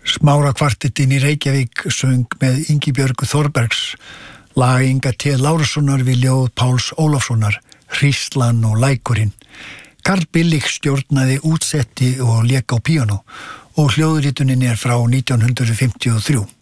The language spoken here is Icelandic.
Smára kvartettinn í Reykjavík söng með Ingibjörgu Þorbergs, lag Inga T. Lárussonar við ljóð Páls Ólafssonar, Hríslan og lækurinn. Karl Billig stjórnaði útsetti og lék á píanó og hljóðritunin frá 1953.